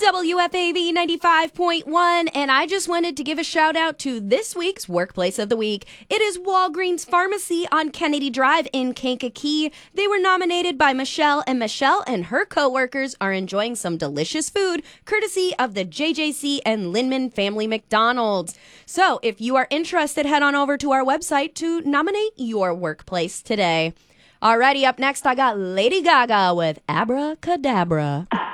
WFAV 95.1, and I just wanted to give a shout out to this week's Workplace of the Week. It is Walgreens Pharmacy on Kennedy Drive in Kankakee. They were nominated by Michelle, and Michelle and her coworkers are enjoying some delicious food courtesy of the JJC and Linman Family McDonald's. So if you are interested, head on over to our website to nominate your workplace today. Alrighty, up next I got Lady Gaga with Abracadabra.